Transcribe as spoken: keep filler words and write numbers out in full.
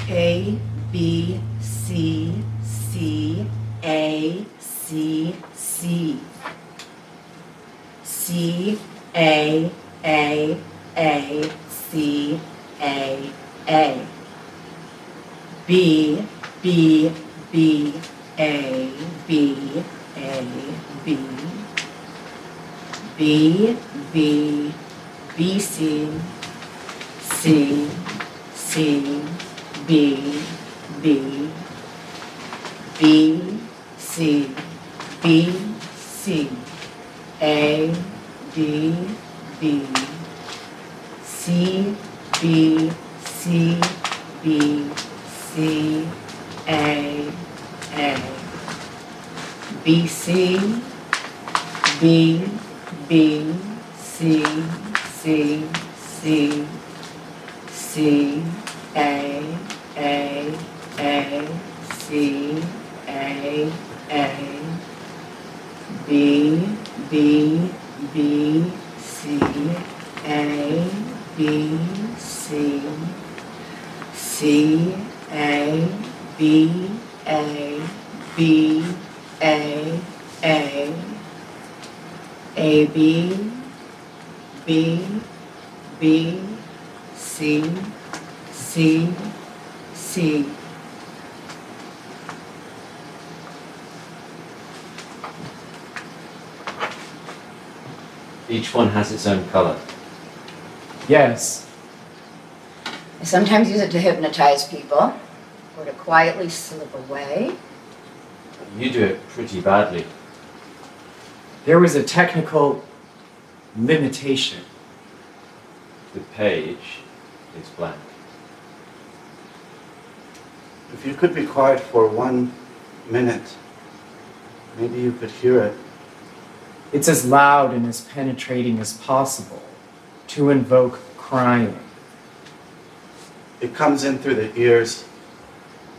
A, B, C, C, A, C, C. C, A, A, A, C, A, A. B, B, B, A, B, A, B. B, B, B, C, C, C, B, B, B, C, B, C, A, B, B, C, B, C, B, C, A, A, B, C, B, B, C, C, C, C, A, A, A, C, A, A, B, B, B, C, A, B, C, C, A, B, A, B, A, A, A, B, B, B, C, C, C. Each one has its own color. Yes. I sometimes use it to hypnotize people or to quietly slip away. You do it pretty badly. There was a technical limitation. The page is blank. If you could be quiet for one minute, maybe you could hear it. It's as loud and as penetrating as possible to invoke crying. It comes in through the ears